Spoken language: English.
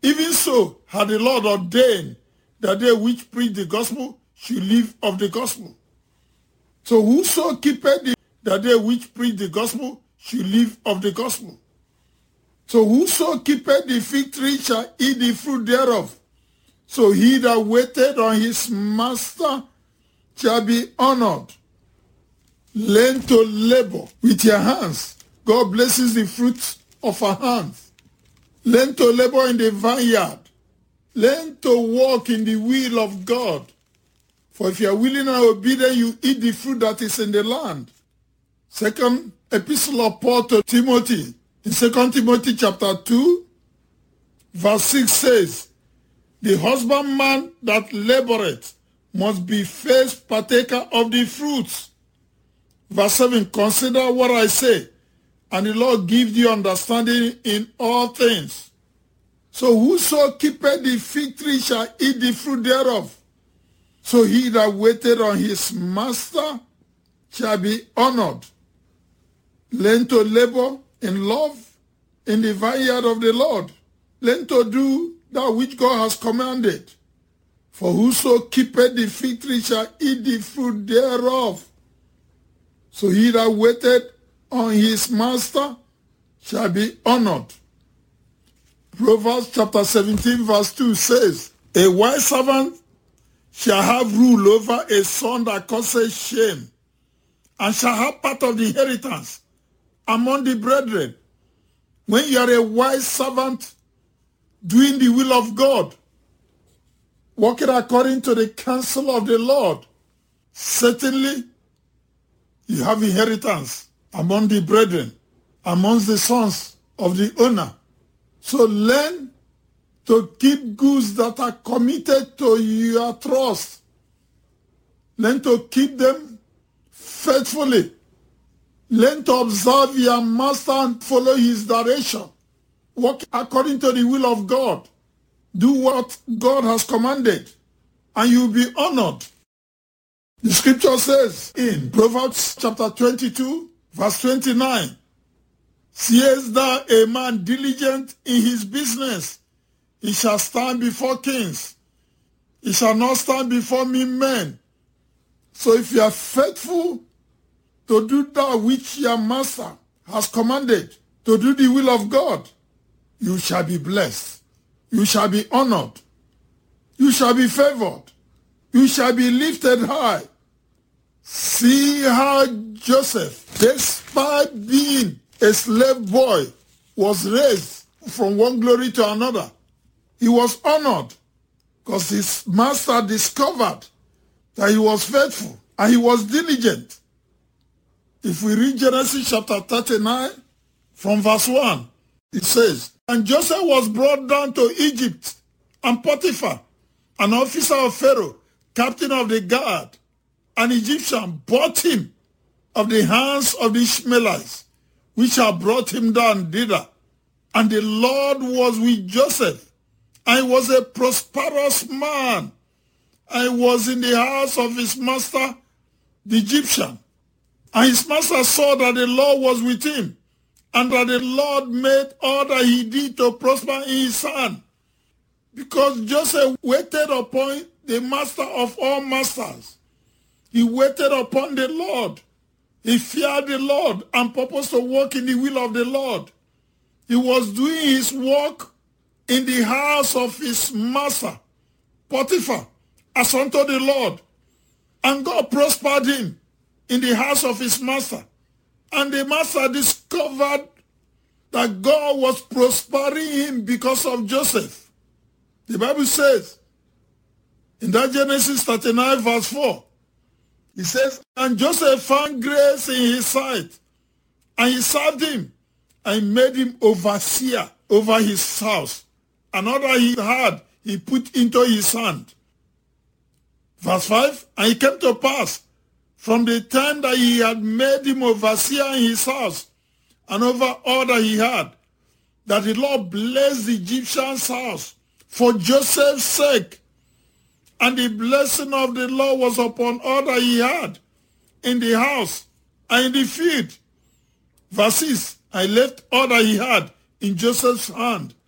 Even so had the Lord ordained that they which preach the gospel should live of the gospel. So whoso keepeth that they which preach the gospel should live of the gospel. So whoso keepeth the fig tree shall eat the fruit thereof. So he that waited on his master shall be honored. Learn to labor with your hands. God blesses the fruit of our hands. Learn to labor in the vineyard. Learn to walk in the will of God. For if you are willing and obedient, you eat the fruit that is in the land. Second Epistle of Paul to Timothy. In 2 Timothy chapter 2, verse 6 says, the husbandman that laboreth must be first partaker of the fruits. Verse 7, consider what I say, and the Lord give thee understanding in all things. So whoso keepeth the fig tree shall eat the fruit thereof. So he that waited on his master shall be honored. Learn to labor in love in the vineyard of the Lord. Learn to do that which God has commanded. For whoso keepeth the fig tree shall eat the fruit thereof. So he that waited on his master shall be honored. Proverbs chapter 17 verse 2 says, a wise servant shall have rule over a son that causes shame, and shall have part of the inheritance among the brethren. When you are a wise servant doing the will of God, walking according to the counsel of the Lord, certainly you have inheritance among the brethren, amongst the sons of the owner. So learn to keep goods that are committed to your trust. Learn to keep them faithfully. Learn to observe your master and follow his direction. Walk according to the will of God. Do what God has commanded, and you will be honored. The scripture says in Proverbs chapter 22, verse 29, seest thou a man diligent in his business? He shall stand before kings. He shall not stand before mean men. So if you are faithful to do that which your master has commanded, to do the will of God, you shall be blessed. You shall be honored. You shall be favored. You shall be lifted high. See how Joseph, despite being a slave boy, was raised from one glory to another. He was honored because his master discovered that he was faithful and he was diligent. If we read Genesis chapter 39 from verse 1, it says, and Joseph was brought down to Egypt, and Potiphar, an officer of Pharaoh, captain of the guard, an Egyptian, bought him of the hands of the Ishmaelites, which had brought him down thither. And the Lord was with Joseph, and he was a prosperous man, and he was in the house of his master, the Egyptian. And his master saw that the Lord was with him, and that the Lord made all that he did to prosper in his hand. Because Joseph waited upon the master of all masters. He waited upon the Lord. He feared the Lord and purposed to walk in the will of the Lord. He was doing his work in the house of his master, Potiphar, as unto the Lord. And God prospered him in the house of his master. And the master discovered that God was prospering him because of Joseph. The Bible says, in that Genesis 39 verse 4, it says, and Joseph found grace in his sight, and he served him, and made him overseer over his house. And all that he had, he put into his hand. Verse 5, and it came to pass, from the time that he had made him overseer in his house, and over all that he had, that the Lord blessed the Egyptian's house for Joseph's sake. And the blessing of the Lord was upon all that he had in the house and in the field. Verse 6, I left all that he had in Joseph's hand,